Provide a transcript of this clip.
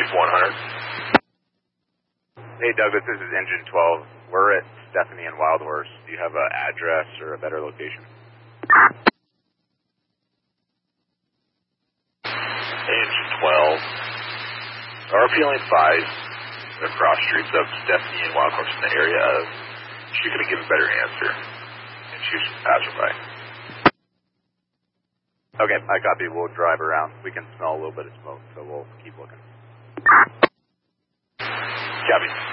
100. Hey, Douglas, this is Engine 12. We're at Stephanie and Wild Horse. Do you have an address or a better location? Engine 12. RP-Lane 5, across streets of Stephanie and Wild Horse in the area of, she could have given a better answer. And she was passerby. Okay, I copy. We'll drive around. We can smell a little bit of smoke, so we'll keep looking. Copy.